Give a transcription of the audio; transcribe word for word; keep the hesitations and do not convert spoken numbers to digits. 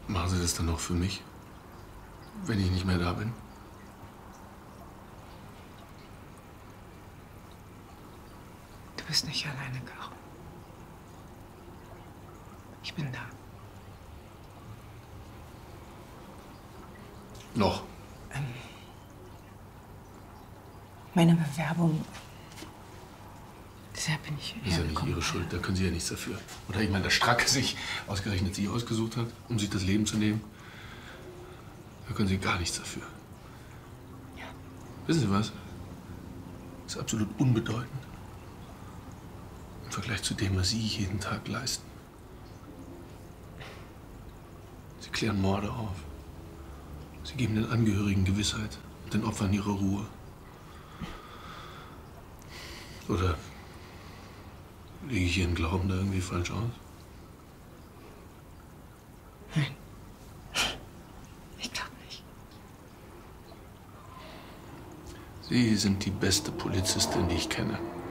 Machen Sie das dann noch für mich, wenn ich nicht mehr da bin? Du bist nicht alleine, Caro. Ich bin da. Noch. Ähm, meine Bewerbung. Deshalb bin ich Das ist ja nicht Ihre Schuld, da können Sie ja nichts dafür. Oder ich meine, dass Stracke sich ausgerechnet Sie ausgesucht hat, um sich das Leben zu nehmen. Da können Sie gar nichts dafür. Ja. Wissen Sie was? Das ist absolut unbedeutend. Im Vergleich zu dem, was Sie jeden Tag leisten. Sie klären Morde auf. Sie geben den Angehörigen Gewissheit und den Opfern ihre Ruhe. Oder lege ich Ihren Glauben da irgendwie falsch aus? Nein. Ich glaube nicht. Sie sind die beste Polizistin, die ich kenne.